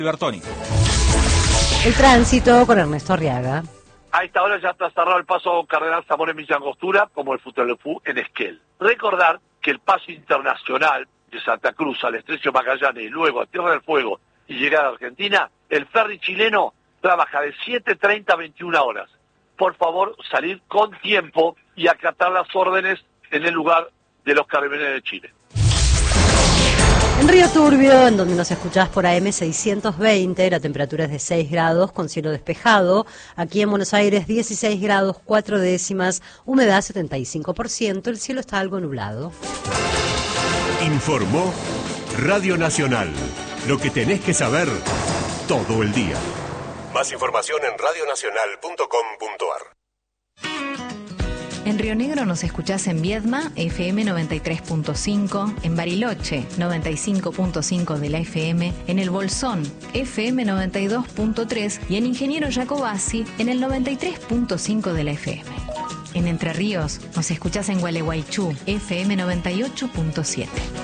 Bertoni. El tránsito con Ernesto Arriaga. A esta hora ya está cerrado el paso Cardenal Zamora en Villa Angostura, como el Futaleufú en Esquel. Recordar que el paso internacional de Santa Cruz al Estrecho Magallanes y luego a Tierra del Fuego y llegar a Argentina, el ferry chileno trabaja de 7:30 a 21 horas. Por favor, salir con tiempo y acatar las órdenes en el lugar de los Carabineros de Chile. En Río Turbio, en donde nos escuchás por AM 620, la temperatura es de 6 grados con cielo despejado. Aquí en Buenos Aires 16 grados 4 décimas, humedad 75%, el cielo está algo nublado. Informó Radio Nacional. Lo que tenés que saber todo el día. Más información en radionacional.com.ar. En Río Negro nos escuchás en Viedma, FM 93.5, en Bariloche, 95.5 de la FM, en El Bolsón, FM 92.3 y en Ingeniero Jacobasi, en el 93.5 de la FM. En Entre Ríos nos escuchás en Gualeguaychú, FM 98.7.